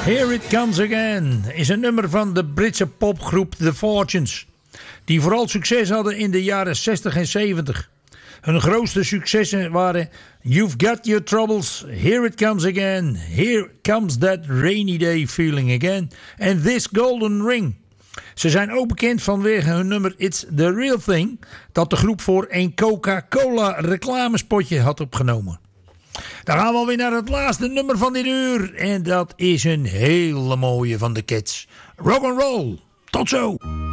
Here It Comes Again is een nummer van de Britse popgroep The Fortunes, die vooral succes hadden in de jaren 60 en 70. Hun grootste successen waren You've Got Your Troubles, Here It Comes Again, Here Comes That Rainy Day Feeling Again en This Golden Ring. Ze zijn ook bekend vanwege hun nummer It's The Real Thing, dat de groep voor een Coca-Cola reclamespotje had opgenomen. Dan gaan we alweer naar het laatste nummer van dit uur. En dat is een hele mooie van de Cats. Rock'n'roll. Tot zo.